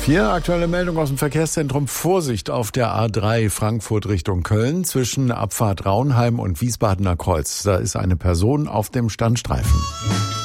4 aktuelle Meldung aus dem Verkehrszentrum. Vorsicht auf der A3 Frankfurt Richtung Köln zwischen Abfahrt Raunheim und Wiesbadener Kreuz. Da ist eine Person auf dem Standstreifen.